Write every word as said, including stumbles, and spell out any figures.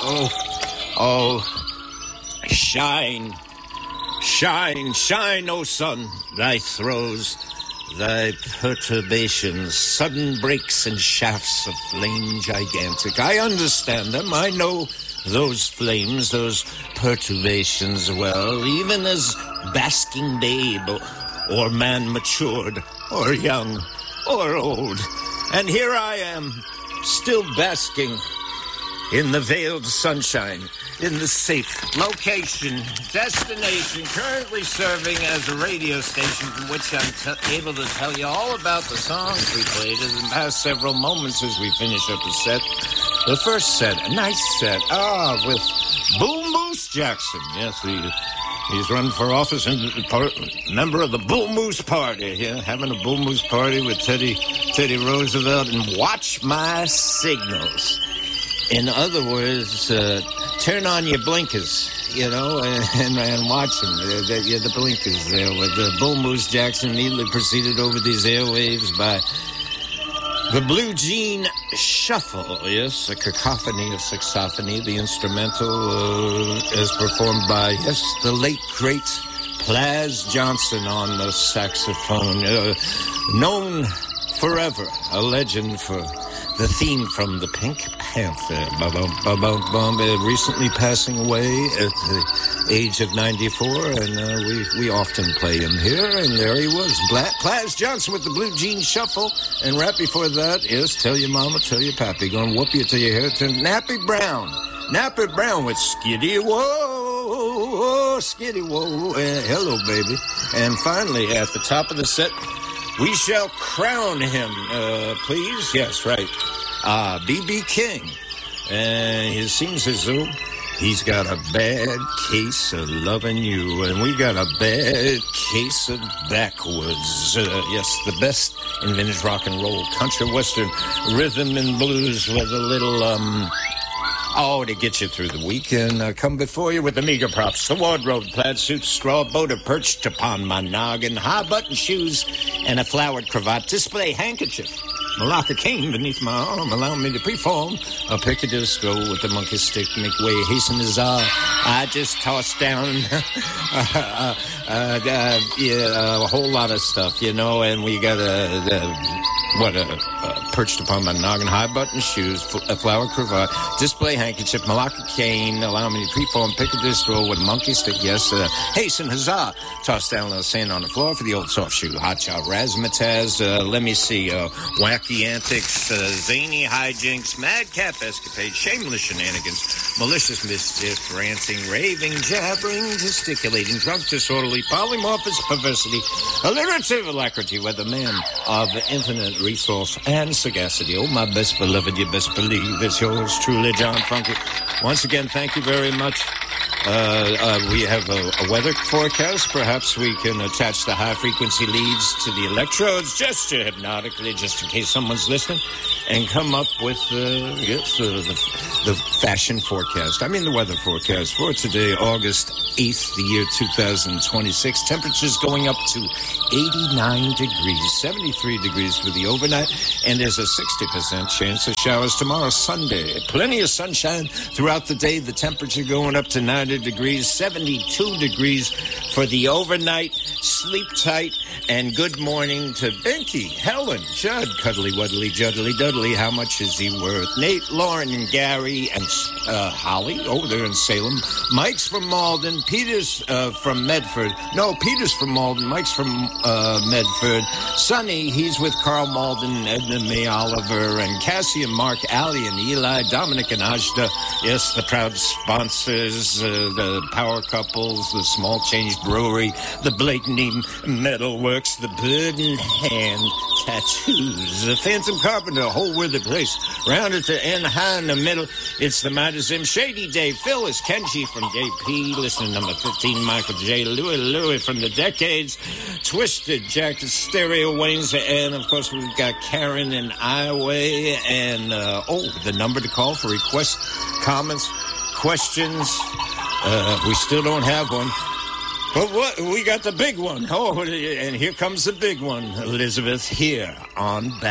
oh, oh, shine, shine, shine, O sun, thy throes, thy perturbations, sudden breaks and shafts of flame gigantic. I understand them. I know those flames, those perturbations well, even as basking babe, or, or man matured, or young, or old. And here I am, still basking in the veiled sunshine, in the safe location, destination, currently serving as a radio station from which I'm t- able to tell you all about the songs we played in the past several moments as we finish up the set. The first set, a nice set, ah, with Bull Moose Jackson. Yes, he, he's running for office and part, member of the Bull Moose Party, yeah, having a Bull Moose Party with Teddy, Teddy Roosevelt, and Watch My Signals. In other words, uh, turn on your blinkers, you know, and, and watch them. The, the, yeah, the blinkers there with the Bull Moose Jackson neatly preceded over these airwaves by the Blue Jean Shuffle. Yes, a cacophony of saxophony, the instrumental uh, is performed by, yes, the late, great Plas Johnson on the saxophone, uh, known forever, a legend for the theme from the Pink Panther, ba-bum-ba-bum-bum, uh, recently passing away at the age of ninety-four, and uh, we we often play him here, and there he was, Black Plas Johnson with the Blue Jean Shuffle, and right before that is Tell Your Mama, Tell Your Pappy, gonna whoop you till your hair turns. Nappy Brown, Nappy Brown with Skiddy Whoa, Skiddy Whoa, uh, hello baby, and finally at the top of the set, we shall crown him, uh, please. Yes, right. Uh, B B King. And it seems as though he's got a bad case of loving you. And we got a bad case of backwoods. Uh, yes, the best in vintage rock and roll, country, western, rhythm and blues with a little, um... oh, to get you through the weekend, uh, come before you with the meager props, the wardrobe, plaid suit, straw boater perched upon my noggin, high-button shoes, and a flowered cravat, display handkerchief, Malacca cane beneath my arm, allow me to perform a Piccadilly stroll with the monkey stick, make way, hasten his eye. I just tossed down uh, uh, uh, yeah, a whole lot of stuff, you know, and we got a... a What, uh, uh, perched upon my noggin, high-button shoes, a flower cravat, display handkerchief, Malacca cane, allow me to preform, Piccadilly stroll with monkey stick, yes, uh, hasten, huzzah, toss down a little sand on the floor for the old soft shoe, hot shot, razzmatazz, uh, let me see, uh, wacky antics, uh, zany hijinks, madcap escapades, shameless shenanigans, malicious mischief, ranting, raving, jabbering, gesticulating, drunk, disorderly, polymorphous perversity, alliterative alacrity, with a man of infinite resource and sagacity. Oh, my best beloved, you best believe it's yours truly, John Funky. Once again, thank you very much. Uh, uh, we have a, a weather forecast. Perhaps we can attach the high-frequency leads to the electrodes just to hypnotically, just in case someone's listening, and come up with uh, yes, uh, the, the fashion forecast. I mean the weather forecast for today, August eighth, the year two thousand twenty-six. Temperatures going up to eighty-nine degrees, seventy-three degrees for the overnight, and there's a sixty percent chance of showers tomorrow, Sunday. Plenty of sunshine throughout the day. The temperature going up to ninety degrees, seventy-two degrees for the overnight. Sleep tight, and good morning to Binky, Helen, Judd, Cuddly Wuddly, Juddly Dudley. How much is he worth? Nate, Lauren, and Gary, and uh, Holly over there in Salem. Mike's from Malden. Peter's uh, from Medford. No, Peter's from Malden. Mike's from uh, Medford. Sonny, he's with Carl Malden, Edna May Oliver, and Cassie and Mark, Allie and Eli, Dominic and Ajda. Yes, the proud sponsors, uh, the power couples, the Small Change Brewery, the Blakeney Metalworks, the Bird in Hand Tattoos, the Phantom Carpenter, whole worthy place. Round at the end, high in the middle, it's the Madison Shady Dave, Phyllis, Kenji from J P, listener number fifteen, Michael J. Louis, Louis from the Decades, Twisted Jacket, Stereo Waynes, and of course we've got Karen and Iway, and uh, oh, the number to call for requests, comments, questions. Uh, we still don't have one. But what? We got the big one. Oh, and here comes the big one. Elizabeth here on back.